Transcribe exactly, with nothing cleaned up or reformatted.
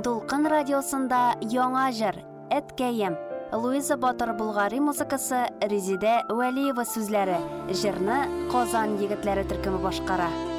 Дулкын радиосында яңа җыр «Әткәем». Луиза Батыр Булгари музыкасы, Резидә Вәлиева сүзләре. Җырны Казан егетләре төркеме башкара.